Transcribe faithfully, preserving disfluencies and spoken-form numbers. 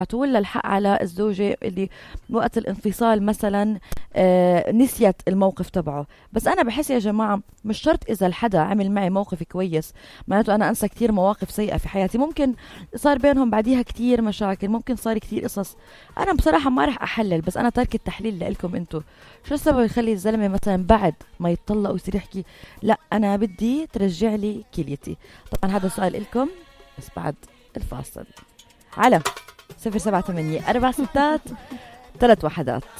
ولا الحق على الزوجة اللي وقت الانفصال مثلا آه نسيت الموقف تبعه. بس أنا بحس يا جماعة مش شرط إذا الحدا عمل معي موقف كويس معناته أنا أنسى كتير مواقف سيئة في حياتي. ممكن صار بينهم بعديها كتير مشاكل، ممكن صار كتير قصص. أنا بصراحة ما رح أحلل، بس أنا ترك التحليل لإلكم أنتو. شو السبب يخلي الزلمة مثلا بعد ما يتطلق ويصير يحكي لا أنا بدي ترجع لي كليتي؟ طبعا هذا السؤال إلكم بس بعد الفاصل على صفر سبعة ثمانية أربع ستات ثلاث وحدات.